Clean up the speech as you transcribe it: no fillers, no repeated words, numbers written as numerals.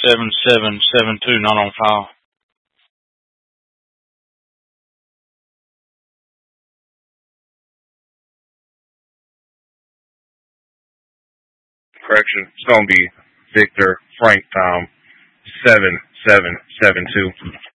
7772 not on file. Correction. It's going to be Victor Frank Tom 7772.